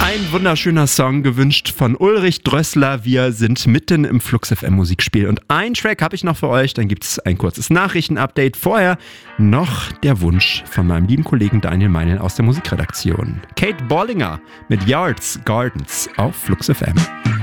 Ein wunderschöner Song, gewünscht von Ulrich Drössler. Wir sind mitten im Flux FM Musikspiel und ein Track habe ich noch für euch. Dann gibt es ein kurzes Nachrichtenupdate. Vorher noch der Wunsch von meinem lieben Kollegen Daniel Meinl aus der Musikredaktion. Kate Bollinger mit Yards Gardens auf Flux FM.